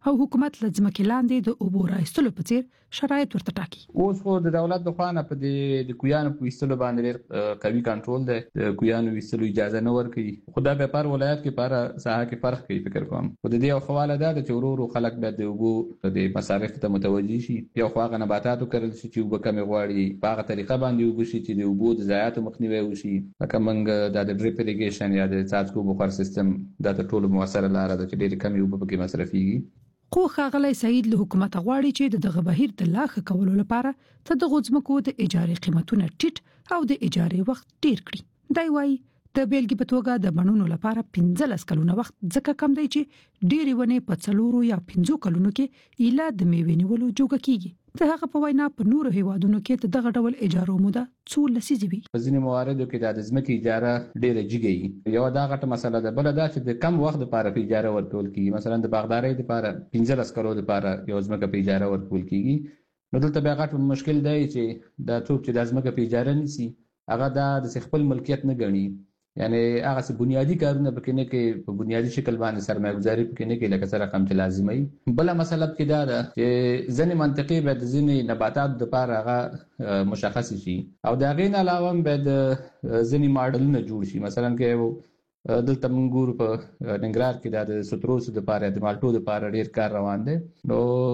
او حکومت له ځمکې لاندې د اوبو راایستلو په څیر شرایط ورته ټاکي. اوس خو د دولت د خوا نه په د کویانو په ویستلو باندې ډېر قوي کنټرول دی. د کویانو ویستلو اجازه نه ورکوي. خو دا په هر ولایت کې په هر ساحه کې فرق کوي فکر کوم. خو د دې یو حواله ده چې ورو خلک باید د اوبو د مصارف ته متوجي شي. یو خو هغه نباتات وکرل شي چې اوبه کمې غواړي، په هغه طریقه باندې اوبه شي چې د اوبو د ضایعاتو مخنیوی وشي. لکه موږ د ډریپ اریګیشن یا د څاڅکو بخار سیستم دا د ټولو موثره لاره ده چې ډېرې کمې اوبه پکې مصرفيږي. خو ښاغلی سعید له حکومت غواړي چې دغه بهیر د لا ښه کولو لپاره ته د ځمکو د اجارې قیمتونه ټیټ او د اجارې وخت ډیر کړي. دی وايي د بیلګې په توګه د بڼونو لپاره 15 کلونه وخت ځکه کم دی چې ډېرې ونې په 4 یا 5 کلونو کې ایله د میوې نیولو جوګه کیږي. د هغه په وینا په نورو هیوادونو کې دغه ډول اجارو موده څو لسیزې وي. په ځینې مواردو کې د ځمکې اجاره ډېره جګه یو دا غټه مسله ده. بل دا چې د کم وخت لپاره په اجاره ورکول کیږي. مثلا د باغدارۍ لپاره 15 کلونو لپاره یو ځمکه په اجاره ورکول کیږي. نو دلته بیا غټ مشکل دی چې دا څوک چې د ځمکه په اجاره نیسي هغه د خپل ملکیت نه ګڼي. یعنی هغه څه بنیادی کارونه پکې نه کوي، په بنیادی شکل باندې سرمایه گذاري پکې نه کوي لکه سره کم چې لازمي. بل مسله کې دا ده چې ځینې منطقي به د ځینې نباتات لپاره هغه مشخص شي او دا غین علاوه به د ځینې ماډلونه جوړ شي. مثلا کې دلته موږ ګورو په ننګرهار کې د ستروس لپاره د مالټو لپاره ډیر کار روان دی. نو